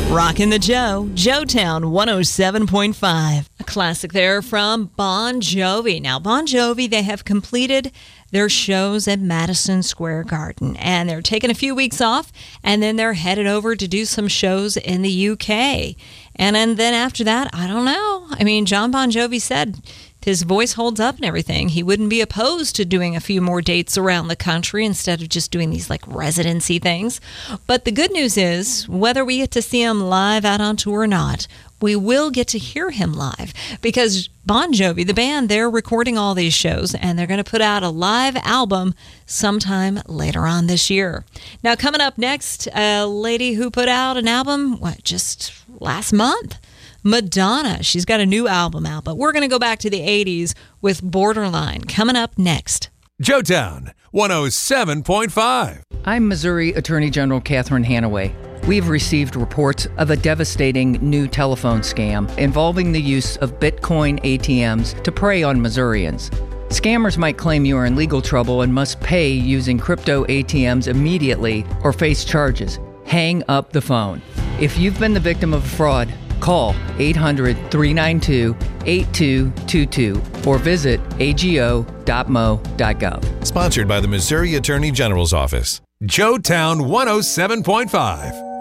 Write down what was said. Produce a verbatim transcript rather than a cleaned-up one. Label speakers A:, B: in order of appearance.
A: Rockin' the Joe, Joetown one oh seven point five. A classic there from Bon Jovi. Now, Bon Jovi, they have completed their shows at Madison Square Garden, and they're taking a few weeks off, and then they're headed over to do some shows in the U K. And, and then after that, I don't know. I mean, John Bon Jovi said his voice holds up and everything. He wouldn't be opposed to doing a few more dates around the country instead of just doing these like residency things. But the good news is, whether we get to see him live out on tour or not, we will get to hear him live, because Bon Jovi, the band, they're recording all these shows, and they're going to put out a live album sometime later on this year. Now, coming up next, a lady who put out an album, what, just last month? Madonna. She's got a new album out, but we're going to go back to the eighties with Borderline coming up next.
B: Joetown one oh seven point five.
C: I'm Missouri Attorney General Catherine Hanaway. We've received reports of a devastating new telephone scam involving the use of Bitcoin A T Ms to prey on Missourians. Scammers might claim you are in legal trouble and must pay using crypto A T Ms immediately or face charges. Hang up the phone. If you've been the victim of a fraud, call eight hundred, three nine two, eight two two two or visit a g o dot m o dot gov.
B: Sponsored by the Missouri Attorney General's Office. Joetown one oh seven point five.